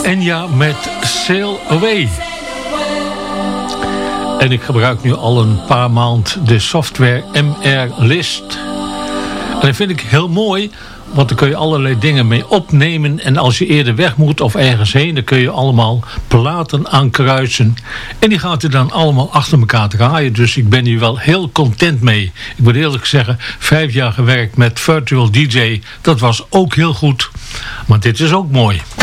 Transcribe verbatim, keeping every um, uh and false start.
Enya met Sail Away. En ik gebruik nu al een paar maanden de software M R List. En dat vind ik heel mooi, want dan kun je allerlei dingen mee opnemen. En als je eerder weg moet of ergens heen, dan kun je allemaal platen aankruisen. En die gaat er dan allemaal achter elkaar draaien. Dus ik ben hier wel heel content mee. Ik moet eerlijk zeggen, vijf jaar gewerkt met Virtual D J. Dat was ook heel goed. Maar dit is ook mooi.